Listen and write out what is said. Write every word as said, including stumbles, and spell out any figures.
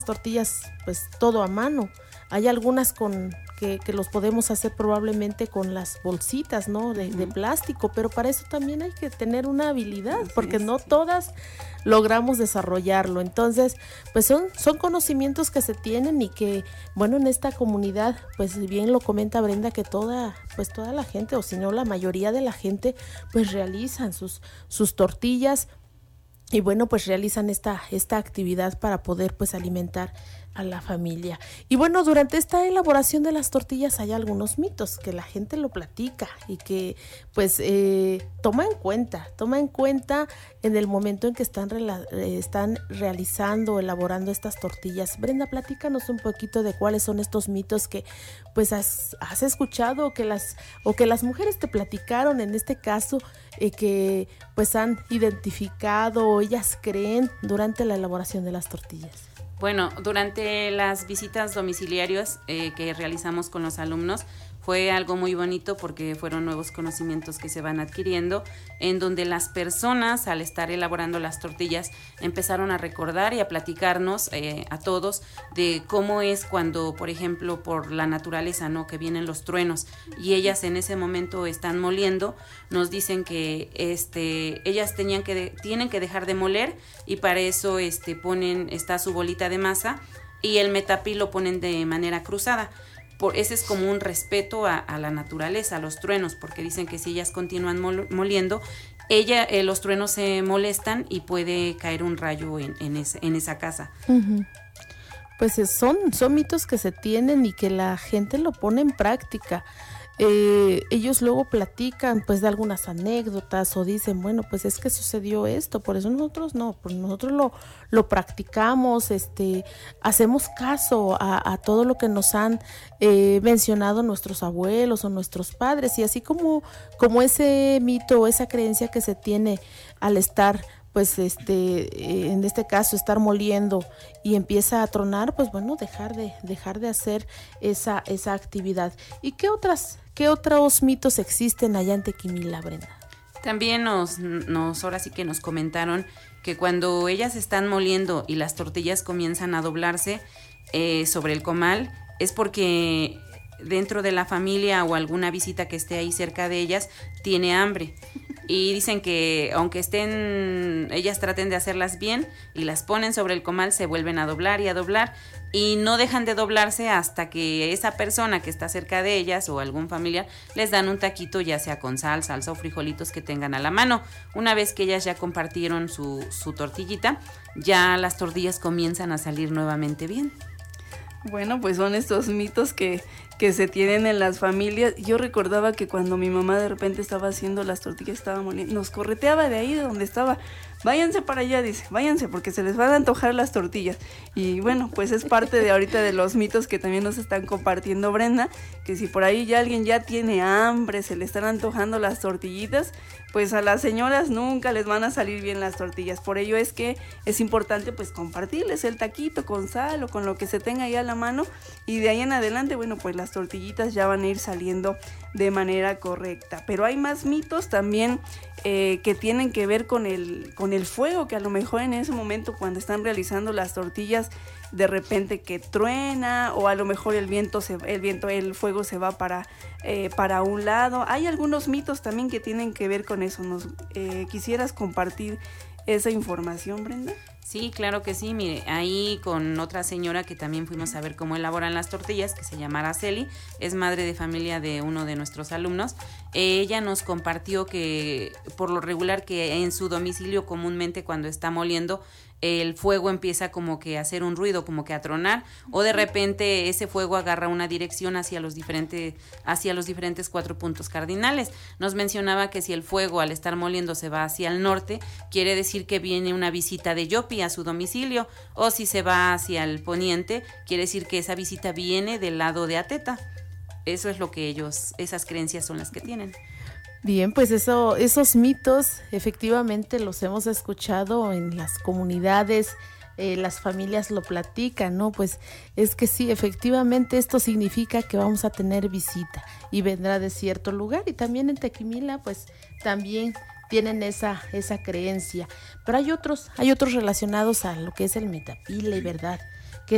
tortillas pues todo a mano. Hay algunas con que, que los podemos hacer probablemente con las bolsitas, ¿no? De, uh-huh. de plástico, pero para eso también hay que tener una habilidad, sí, porque sí. no todas logramos desarrollarlo. Entonces, pues son, son conocimientos que se tienen y que, bueno, en esta comunidad, pues bien lo comenta Brenda, que toda, pues toda la gente, o si no la mayoría de la gente, pues realizan sus, sus tortillas. Y bueno, pues realizan esta, esta actividad para poder pues alimentar a la familia. Y bueno, durante esta elaboración de las tortillas hay algunos mitos que la gente lo platica y que pues eh, toma en cuenta, toma en cuenta en el momento en que están, rela- eh, están realizando, elaborando estas tortillas. Brenda, platícanos un poquito de cuáles son estos mitos que pues has, has escuchado o que las, o que las mujeres te platicaron en este caso, eh, que pues han identificado o ellas creen durante la elaboración de las tortillas. Bueno, durante las visitas domiciliarias eh, que realizamos con los alumnos, fue algo muy bonito porque fueron nuevos conocimientos que se van adquiriendo, en donde las personas, al estar elaborando las tortillas, empezaron a recordar y a platicarnos eh, a todos de cómo es cuando, por ejemplo, por la naturaleza, ¿no?, que vienen los truenos y ellas en ese momento están moliendo, nos dicen que este, ellas tenían que de, tienen que dejar de moler y para eso este, ponen, está su bolita de masa y el metapi lo ponen de manera cruzada. Por, ese es como un respeto a, a la naturaleza, a los truenos, porque dicen que si ellas continúan mol, moliendo, ella, eh, los truenos se molestan y puede caer un rayo en, en, ese, en esa casa. Uh-huh. Pues son, son mitos que se tienen y que la gente lo pone en práctica. Eh, ellos luego platican pues de algunas anécdotas o dicen, bueno, pues es que sucedió esto, por eso nosotros no, pues nosotros lo, lo practicamos, este, hacemos caso a, a todo lo que nos han eh, mencionado nuestros abuelos o nuestros padres, y así como, como ese mito o esa creencia que se tiene al estar pues este, en este caso estar moliendo y empieza a tronar, pues bueno, dejar de, dejar de hacer esa, esa actividad. ¿Y qué otras, qué otros mitos existen allá en Tequimila, Brenda? También nos, nos, ahora sí que nos comentaron que cuando ellas están moliendo y las tortillas comienzan a doblarse eh, sobre el comal, es porque dentro de la familia o alguna visita que esté ahí cerca de ellas tiene hambre. Y dicen que aunque estén, ellas traten de hacerlas bien y las ponen sobre el comal, se vuelven a doblar y a doblar y no dejan de doblarse hasta que esa persona que está cerca de ellas o algún familiar les dan un taquito, ya sea con sal, salsa o frijolitos que tengan a la mano. Una vez que ellas ya compartieron su, su tortillita, ya las tortillas comienzan a salir nuevamente bien. Bueno, pues son estos mitos que, que se tienen en las familias. Yo recordaba que cuando mi mamá de repente estaba haciendo las tortillas, estaba moliendo, nos correteaba de ahí de donde estaba. Váyanse para allá, dice, váyanse porque se les van a antojar las tortillas. Y bueno, pues es parte de ahorita de los mitos que también nos están compartiendo Brenda, que si por ahí ya alguien ya tiene hambre, se le están antojando las tortillitas, pues a las señoras nunca les van a salir bien las tortillas. Por ello es que es importante pues compartirles el taquito con sal o con lo que se tenga ahí a la mano, y de ahí en adelante, bueno, pues las tortillitas ya van a ir saliendo de manera correcta. Pero hay más mitos también eh, que tienen que ver con el, con el fuego, que a lo mejor en ese momento cuando están realizando las tortillas, de repente que truena, o a lo mejor el viento, se, el viento, el fuego se va para, eh, para un lado. Hay algunos mitos también que tienen que ver con eso. ¿Nos eh, quisieras compartir esa información, Brenda? Sí, claro que sí. Mire, ahí con otra señora que también fuimos a ver cómo elaboran las tortillas, que se llama Araceli, es madre de familia de uno de nuestros alumnos. Ella nos compartió que por lo regular que en su domicilio comúnmente cuando está moliendo, el fuego empieza como que a hacer un ruido, como que a tronar, o de repente ese fuego agarra una dirección hacia los diferentes, hacia los diferentes cuatro puntos cardinales. Nos mencionaba que si el fuego al estar moliendo se va hacia el norte, quiere decir que viene una visita de Yopi a su domicilio, o si se va hacia el poniente, quiere decir que esa visita viene del lado de Ateta. Eso es lo que ellos, esas creencias son las que tienen. Bien, pues eso, esos mitos efectivamente los hemos escuchado en las comunidades, eh, las familias lo platican, ¿no? Pues es que sí, efectivamente esto significa que vamos a tener visita y vendrá de cierto lugar, y también en Tequimila pues también tienen esa, esa creencia. Pero hay otros, hay otros relacionados a lo que es el metapile, ¿verdad?